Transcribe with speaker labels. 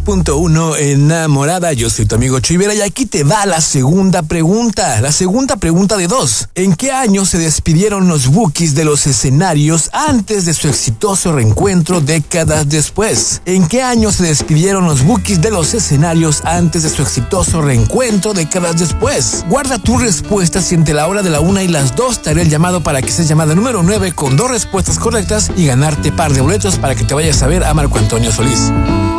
Speaker 1: 92.1 Enamorada. Yo soy tu amigo Chuy Vera y aquí te va la segunda pregunta. La segunda pregunta de 2. ¿En qué año se despidieron los Bookies de los escenarios antes de su exitoso reencuentro décadas después? ¿En qué año se despidieron los Bookies de los escenarios antes de su exitoso reencuentro décadas después? Guarda tu respuesta si entre la hora de la 1 y las 2 te haré el llamado para que seas llamada número 9 con 2 respuestas correctas y ganarte par de boletos para que te vayas a ver a Marco Antonio Solís.